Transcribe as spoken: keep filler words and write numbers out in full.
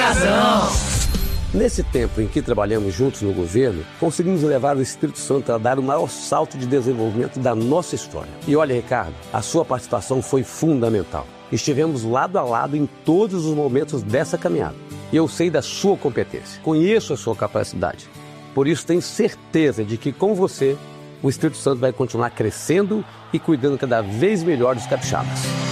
razão! Nesse tempo em que trabalhamos juntos no governo, conseguimos levar o Espírito Santo a dar o maior salto de desenvolvimento da nossa história. E olha, Ricardo, a sua participação foi fundamental. Estivemos lado a lado em todos os momentos dessa caminhada. E eu sei da sua competência, conheço a sua capacidade. Por isso, tenho certeza de que com você, o Espírito Santo vai continuar crescendo e cuidando cada vez melhor dos capixabas.